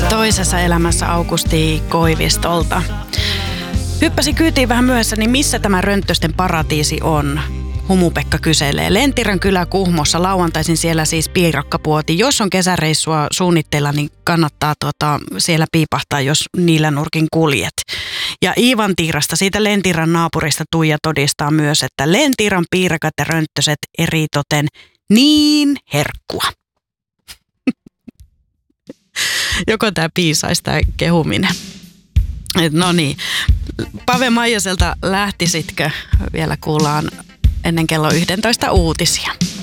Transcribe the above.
Toisessa elämässä Aukusti Koivistolta. Hyppäsi kyytiin vähän myöhässä, niin missä tämä Rönttösten paratiisi on? Humu-Pekka kyselee. Lentirän kylä Kuhmossa, lauantaisin siellä siis piirakkapuoti. Jos on kesäreissua suunnitteilla, niin kannattaa siellä piipahtaa, jos niillä nurkin kuljet. Ja Iivan Tiirasta, siitä Lentirän naapurista Tuija todistaa myös, että Lentirän piirakat ja rönttöset eritoten niin herkkua. Joko tämä piisaisi tämä kehuminen? No niin, Pave Maijaselta lähtisitkö? Vielä kuullaan ennen kello 11 uutisia.